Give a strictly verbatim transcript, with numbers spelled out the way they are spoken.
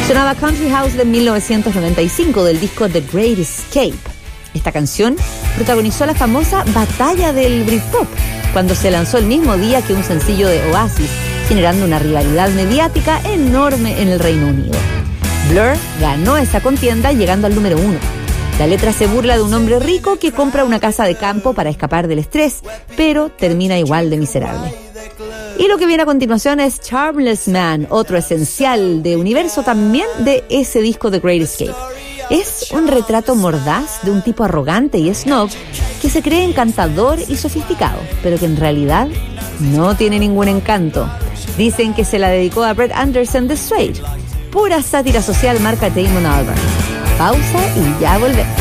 Sonaba Country House de mil novecientos noventa y cinco del disco The Great Escape. Esta canción protagonizó la famosa batalla del Britpop cuando se lanzó el mismo día que un sencillo de Oasis, generando una rivalidad mediática enorme en el Reino Unido. Blur ganó esa contienda llegando al número uno. La letra se burla de un hombre rico que compra una casa de campo para escapar del estrés, pero termina igual de miserable. Y lo que viene a continuación es Charmless Man, otro esencial de universo también de ese disco The Great Escape. Es un retrato mordaz de un tipo arrogante y snob que se cree encantador y sofisticado, pero que en realidad no tiene ningún encanto. Dicen que se la dedicó a Brett Anderson de Suede. Pura sátira social marca Damon Albarn. Pausa y ya volvemos.